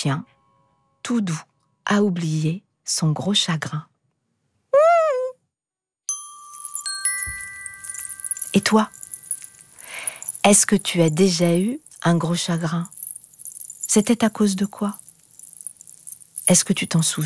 chien, tout doux, a oublié son gros chagrin. Et toi, est-ce que tu as déjà eu un gros chagrin ? C'était à cause de quoi ? Est-ce que tu t'en souviens ?